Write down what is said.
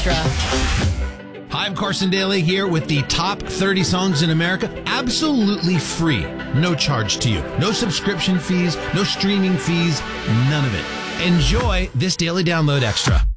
Extra. Hi, I'm Carson Daly here with the top 30 songs in America, absolutely free. No charge to you. No subscription fees, no streaming fees, none of it. Enjoy this Daily Download Extra.